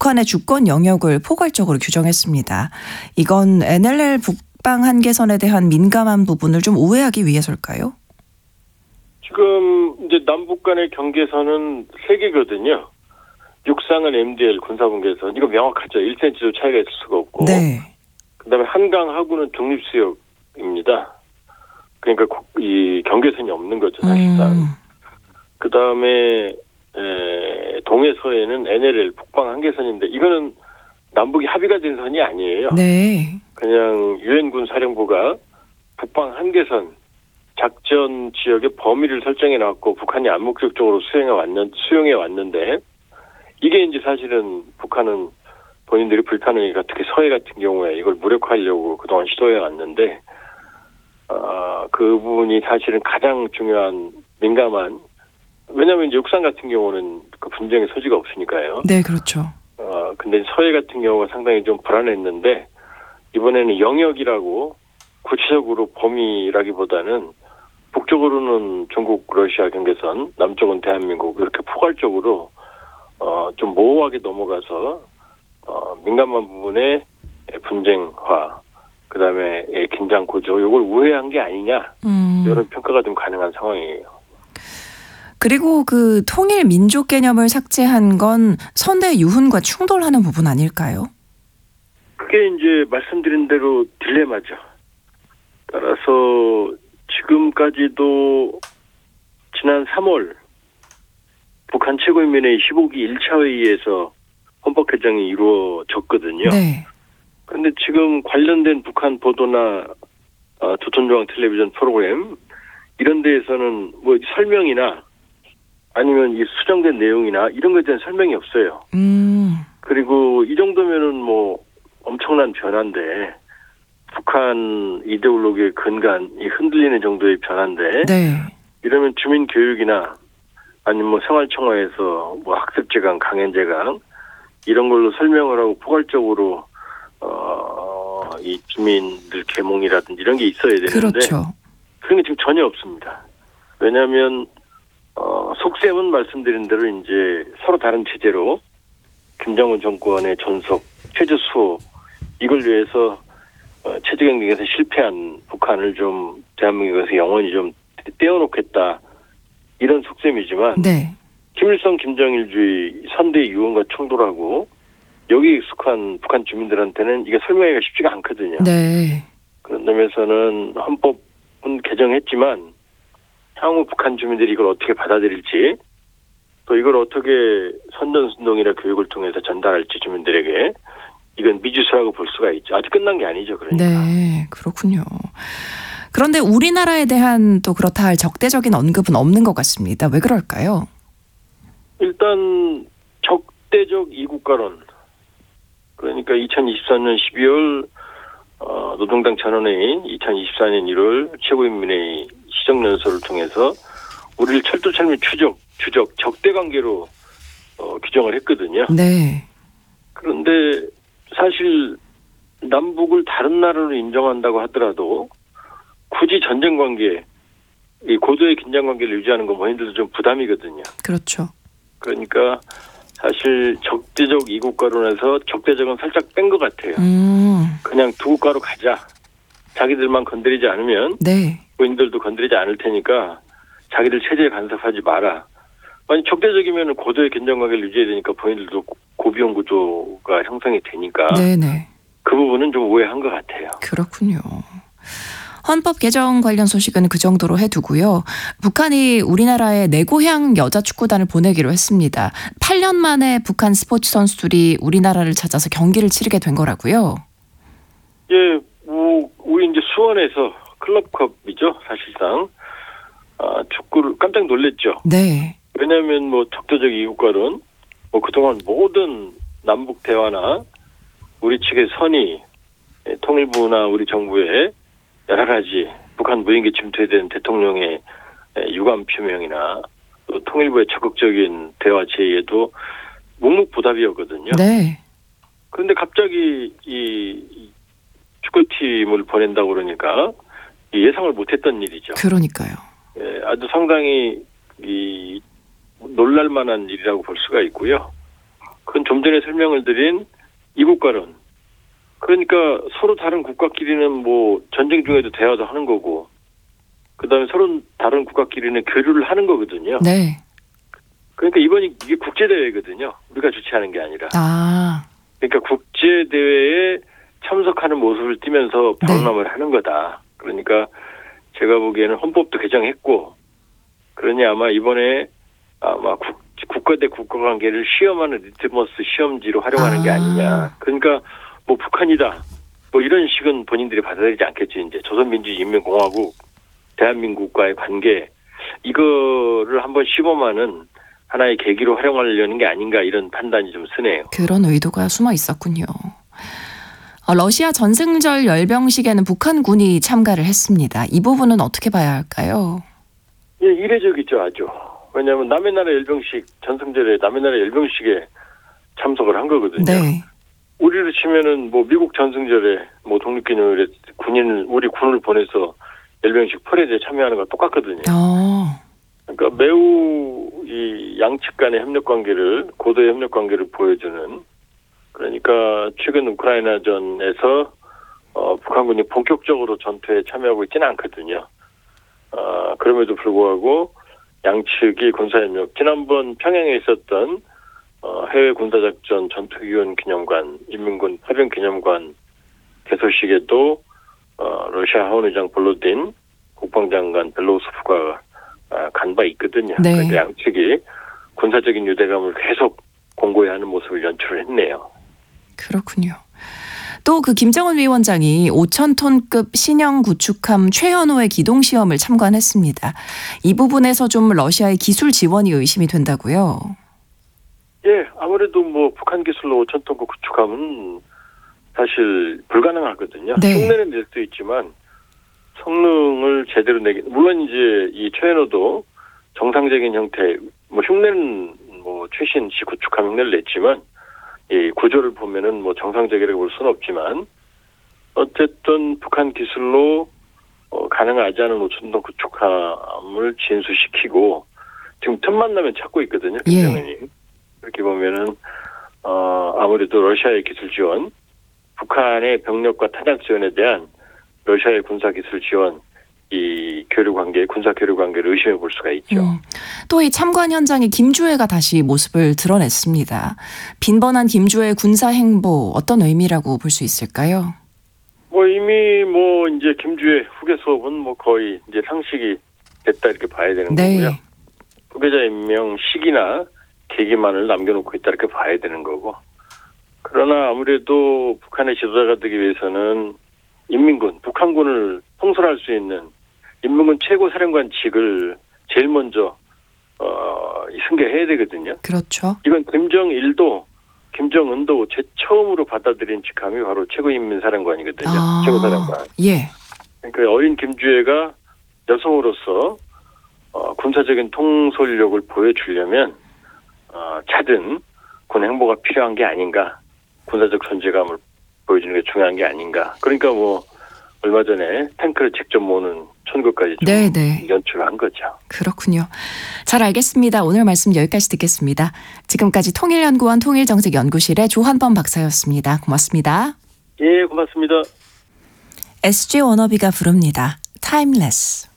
북한의 주권 영역을 포괄적으로 규정했습니다. 이건 NLL 북방 한계선에 대한 민감한 부분을 좀 우회하기 위해서일까요? 지금 이제 남북 간의 경계선은 3개거든요. 육상은 MDL 군사분계선, 이거 명확하죠. 1cm도 차이가 있을 수가 없고. 네. 그다음에 한강 하구는 중립수역입니다. 그러니까 이 경계선이 없는 거죠, 사실상. 그다음에 동해서에는 NLL 북방 한계선인데 이거는 남북이 합의가 된 선이 아니에요. 네. 그냥 유엔군 사령부가 북방 한계선 작전 지역의 범위를 설정해 놨고 북한이 암묵적으로 수용해 왔는데 이게 이제 사실은 북한은 본인들이 불편하니까 특히 서해 같은 경우에 이걸 무력화하려고 그동안 시도해 왔는데 그 부분이 사실은 가장 중요한 민감한, 왜냐하면 이제 육상 같은 경우는 그 분쟁의 소지가 없으니까요. 네, 그렇죠. 근데 서해 같은 경우가 상당히 좀 불안했는데 이번에는 영역이라고 구체적으로 범위라기보다는 북쪽으로는 중국 러시아 경계선, 남쪽은 대한민국 이렇게 포괄적으로 좀 모호하게 넘어가서 민감한 부분에 분쟁화, 그다음에 긴장 고조, 이걸 우회한 게 아니냐, 이런 평가가 좀 가능한 상황이에요. 그리고 그 통일 민족 개념을 삭제한 건 선대 유훈과 충돌하는 부분 아닐까요? 그게 이제 말씀드린 대로 딜레마죠. 따라서 지금까지도 지난 3월 북한 최고인민회의 15기 1차 회의에서 헌법 개정이 이루어졌거든요. 네. 그런데 지금 관련된 북한 보도나 조선중앙 텔레비전 프로그램 이런 데에서는 뭐 설명이나 아니면 이 수정된 내용이나 이런 것에 대한 설명이 없어요. 그리고 이 정도면은 뭐 엄청난 변화인데 북한 이데올로기의 근간이 흔들리는 정도의 변화인데 네. 이러면 주민 교육이나 아니면 뭐 생활청화에서 뭐 학습제강, 강연제강 이런 걸로 설명을 하고 포괄적으로 이 주민들 계몽이라든지 이런 게 있어야 되는데 그렇죠. 그런 게 지금 전혀 없습니다. 왜냐하면 속셈은 말씀드린 대로 이제 서로 다른 체제로 김정은 정권의 존속, 체제 수호 이걸 위해서 체제 경쟁에서 실패한 북한을 좀 대한민국에서 영원히 좀 떼어놓겠다 이런 속셈이지만 네. 김일성 김정일주의 선대 유언과 충돌하고 여기 익숙한 북한 주민들한테는 이게 설명하기가 쉽지가 않거든요. 네. 그런 점에서는 헌법은 개정했지만 향후 북한 주민들이 이걸 어떻게 받아들일지 또 이걸 어떻게 선전순동이나 교육을 통해서 전달할지 주민들에게 이건 미지수라고 볼 수가 있죠. 아직 끝난 게 아니죠. 그러니까. 네, 그렇군요. 그런데 우리나라에 대한 또 그렇다 할 적대적인 언급은 없는 것 같습니다. 왜 그럴까요? 일단 적대적 이국가론, 그러니까 2024년 12월 노동당 전원회의, 2024년 1월 최고인민회의 시정연설을 통해서 우리를 철두철미 추적, 적대관계로 규정을 했거든요. 네. 그런데 사실 남북을 다른 나라로 인정한다고 하더라도 굳이 전쟁 관계, 이 고도의 긴장 관계를 유지하는 건 본인들도 좀 부담이거든요. 그렇죠. 그러니까 사실 적대적 이국가론에서 적대적은 살짝 뺀 것 같아요. 그냥 두 국가로 가자. 자기들만 건드리지 않으면 네. 본인들도 건드리지 않을 테니까 자기들 체제에 간섭하지 마라. 아니 적대적이면 고도의 긴장 관계를 유지해야 되니까 본인들도 고비용 구조가 형성이 되니까 네네. 그 부분은 좀 오해한 것 같아요. 그렇군요. 헌법 개정 관련 소식은 그 정도로 해두고요. 북한이 우리나라에 내 고향 여자 축구단을 보내기로 했습니다. 8년 만에 북한 스포츠 선수들이 우리나라를 찾아서 경기를 치르게 된 거라고요. 예, 우리 이제 수원에서 클럽컵이죠, 사실상. 축구를 깜짝 놀랐죠. 네. 왜냐하면 뭐 적대적 이국가론, 뭐 그동안 모든 남북 대화나 우리 측의 선의, 통일부나 우리 정부의 여러 가지 북한 무인기 침투에 대한 대통령의 유감 표명이나 또 통일부의 적극적인 대화 제의에도 묵묵부답이었거든요. 네. 그런데 갑자기 이 축구팀을 보낸다고 그러니까 예상을 못했던 일이죠. 그러니까요. 예, 아주 상당히 놀랄만한 일이라고 볼 수가 있고요. 그건 좀 전에 설명을 드린 이국가론. 그러니까 서로 다른 국가끼리는 뭐 전쟁 중에도 대화도 하는 거고, 그다음에 서로 다른 국가끼리는 교류를 하는 거거든요. 네. 그러니까 이번이 이게 국제 대회거든요. 우리가 주최하는 게 아니라. 아, 그러니까 국제 대회에 참석하는 모습을 띠면서 방남을 하는 거다. 그러니까 제가 보기에는 헌법도 개정했고, 그러니 아마 이번에 아마 국가 대 국가 관계를 시험하는 리트머스 시험지로 활용하는 게 아니냐. 그러니까 뭐 북한이다. 뭐 이런 식은 본인들이 받아들이지 않겠지. 이제 조선민주인민공화국 대한민국과의 관계 이거를 한번 시범하는 하나의 계기로 활용하려는 게 아닌가 이런 판단이 좀 쓰네요. 그런 의도가 숨어 있었군요. 러시아 전승절 열병식에는 북한군이 참가를 했습니다. 이 부분은 어떻게 봐야 할까요? 예, 이례적이죠, 아주. 왜냐하면 남의 나라 열병식, 전승절에 남의 나라 열병식에 참석을 한 거거든요. 네. 우리로 치면은 뭐 미국 전승절에 뭐 독립기념일에 우리 군을 보내서 열병식 퍼레이드에 참여하는 거 똑같거든요. 그러니까 매우 이 양측 간의 협력 관계를 고도의 협력 관계를 보여주는, 그러니까 최근 우크라이나전에서 북한군이 본격적으로 전투에 참여하고 있지는 않거든요. 그럼에도 불구하고 양측이 군사협력, 지난번 평양에 있었던 해외 군사작전 전투기원 기념관, 인민군 파병 기념관 개소식에도 러시아 하원의장 볼로딘, 국방장관 벨로우스프가 간 바 있거든요. 네. 그러니까 양측이 군사적인 유대감을 계속 공고히 하는 모습을 연출을 했네요. 그렇군요. 또 그 김정은 위원장이 5,000톤급 신형 구축함 최현호의 기동 시험을 참관했습니다. 이 부분에서 좀 러시아의 기술 지원이 의심이 된다고요? 예, 아무래도 뭐 북한 기술로 5,000톤급 구축함은 사실 불가능하거든요. 네. 흉내는 낼 수 있지만 성능을 제대로 내기, 물론 이제 이 최현호도 정상적인 형태, 뭐 흉내는 뭐 최신식 구축함 흉내를 냈지만 이 구조를 보면은 뭐 정상적이라고 볼 수는 없지만 어쨌든 북한 기술로 가능하지 않은 5,000톤 구축함을 진수시키고 지금 틈만 나면 찾고 있거든요. 김정은이. 예. 그렇게 보면은 아무래도 러시아의 기술 지원, 북한의 병력과 타작 지원에 대한 러시아의 군사 기술 지원, 이 교류 관계, 군사 교류 관계를 의심해 볼 수가 있죠. 또 이 참관 현장에 김주애가 다시 모습을 드러냈습니다. 빈번한 김주애의 군사 행보 어떤 의미라고 볼 수 있을까요? 뭐 이미 뭐 이제 김주애 후계 수업은 뭐 거의 이제 상식이 됐다 이렇게 봐야 되는 거고요. 후계자 임명 시기나 계기만을 남겨놓고 있다 이렇게 봐야 되는 거고. 그러나 아무래도 북한의 지도자가 되기 위해서는 인민군, 북한군을 통솔할 수 있는 인민군 최고사령관직을 제일 먼저 승계해야 되거든요. 그렇죠. 이건 김정은도 처음으로 받아들인 직함이 바로 최고인민사령관이거든요. 최고사령관. 예. 그러니까 어린 김주애가 여성으로서 군사적인 통솔력을 보여주려면 잦은 군 행보가 필요한 게 아닌가, 군사적 존재감을 보여주는 게 중요한 게 아닌가. 그러니까 뭐 얼마 전에 탱크를 직접 모으는 천국까지 좀 연출한 거죠. 그렇군요. 잘 알겠습니다. 오늘 말씀 여기까지 듣겠습니다. 지금까지 통일연구원 통일정책연구실의 조한범 박사였습니다. 고맙습니다. 예, 고맙습니다. SG 워너비가 부릅니다. Timeless.